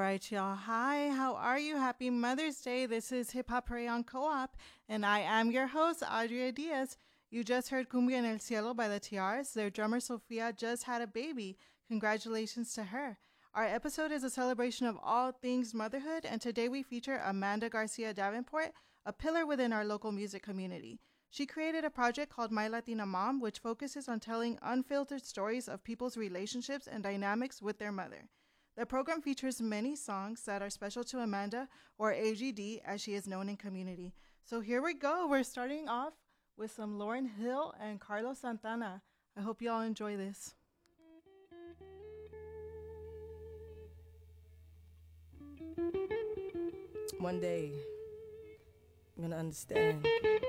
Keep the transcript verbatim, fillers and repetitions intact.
right, y'all. Hi, how are you? Happy Mother's Day. This is Hip Hop Rayon Co-op, and I am your host, Adria Diaz. You just heard Cumbia en el Cielo by the Tiaras. Their drummer, Sofia, just had a baby. Congratulations to her. Our episode is a celebration of all things motherhood, and today we feature Amanda Garcia Davenport, a pillar within our local music community. She created a project called My Latina Mom, which focuses on telling unfiltered stories of people's relationships and dynamics with their mother. The program features many songs that are special to Amanda, or A G D, as she is known in community. So here we go. We're starting off with some Lauren Hill and Carlos Santana. I hope you all enjoy this. One day, I'm gonna understand